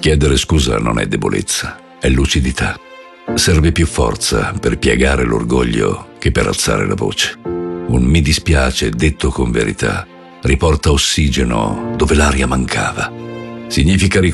Chiedere scusa non è debolezza, è lucidità. Serve più forza per piegare l'orgoglio che per alzare la voce. Un mi dispiace detto con verità riporta ossigeno dove l'aria mancava. Significa